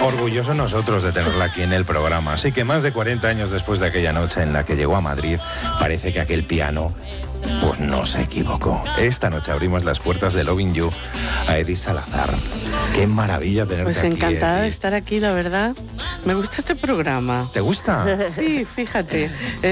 Orgullosos nosotros de tenerla aquí en el programa. Así que más de 40 años después de aquella noche en la que llegó a Madrid, parece que aquel piano pues no se equivocó. Esta noche abrimos las puertas de Loving You a Edith Salazar. Qué maravilla tenerte pues aquí. Pues encantada Edith. de estar aquí, la verdad. Me gusta este programa. ¿Te gusta? Sí, fíjate.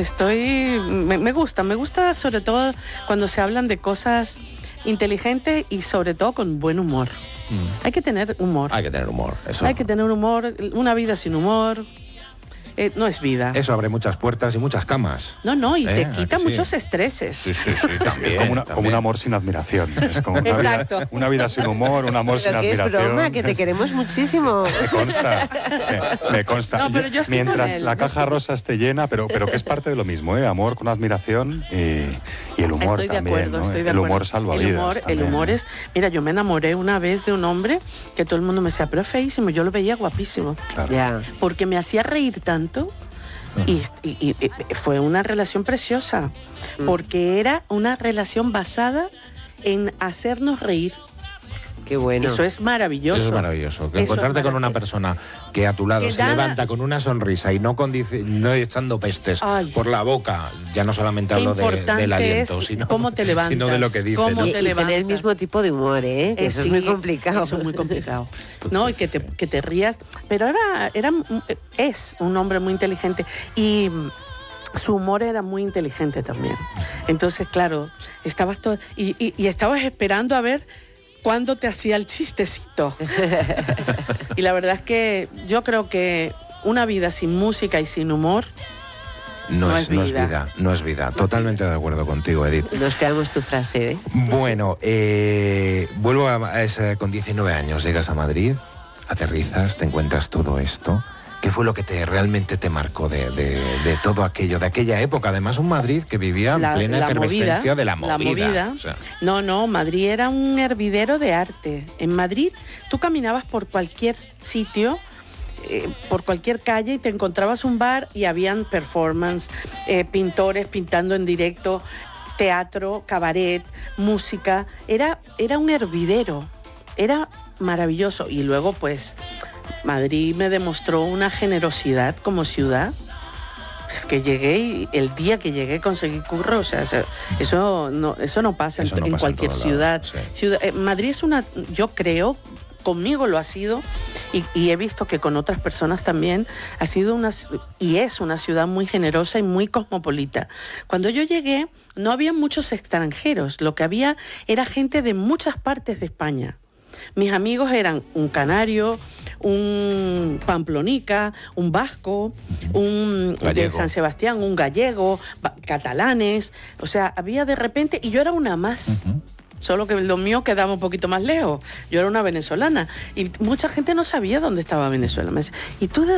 Me gusta sobre todo cuando se hablan de cosas inteligentes y sobre todo con buen humor. Hay que tener humor. Hay que tener humor. Eso. Hay que tener humor. Una vida sin humor no es vida. Eso abre muchas puertas y muchas camas. No, y te quita muchos estreses. Sí, también, es como un amor sin admiración. Es como una vida sin humor, un amor sin admiración. Es broma, que te queremos muchísimo. Me consta. No, pero yo estoy mientras con él, la caja rosa esté llena, pero que es parte de lo mismo, ¿eh? Amor con admiración y el humor estoy de también. acuerdo, ¿no? estoy de el acuerdo. humor salva vidas. El humor es... Mira, yo me enamoré una vez de un hombre que todo el mundo me decía, pero es feísimo, yo lo veía guapísimo. Claro. Ya. Porque me hacía reír tanto. Y fue una relación preciosa, porque era una relación basada en hacernos reír. Qué bueno. Eso es maravilloso. Eso es maravilloso. Que encontrarte con una persona que a tu lado se levanta con una sonrisa y no echando pestes por la boca, ya no solamente hablo del aliento, sino cómo te levantas, sino de lo que dices. cómo Y te levantas. tener el mismo tipo de humor, ¿eh? Que eso Sí, es muy complicado. Eso es muy complicado. No, y que te rías. Pero es un hombre muy inteligente y su humor era muy inteligente también. Entonces, claro, estabas todo y estabas esperando a ver cuándo te hacía el chistecito. Y la verdad es que yo creo que una vida sin música y sin humor no es vida. Totalmente de acuerdo contigo, Edith. Nos quedamos tu frase, ¿eh? Bueno, vuelvo con 19 años, llegas a Madrid, aterrizas, te encuentras todo esto. ¿Qué fue lo que realmente te marcó de todo aquello, de aquella época? Además, un Madrid que vivía en plena efervescencia de la movida. O sea. No, Madrid era un hervidero de arte. En Madrid tú caminabas por cualquier sitio, por cualquier calle y te encontrabas un bar y habían performance, pintores pintando en directo, teatro, cabaret, música. Era un hervidero, era maravilloso. Y luego, pues... Madrid me demostró una generosidad como ciudad. Es que llegué y el día que llegué conseguí curro, o sea, eso no pasa en cualquier ciudad. Sí. Madrid es yo creo, conmigo lo ha sido y he visto que con otras personas también es una ciudad muy generosa y muy cosmopolita. Cuando yo llegué no había muchos extranjeros, lo que había era gente de muchas partes de España. Mis amigos eran un canario, un pamplonica, un vasco, un de San Sebastián, un gallego, catalanes. O sea, había de repente... Y yo era una más. Solo que lo mío quedaba un poquito más lejos. Yo era una venezolana. Y mucha gente no sabía dónde estaba Venezuela. Me decía, ¿y tú de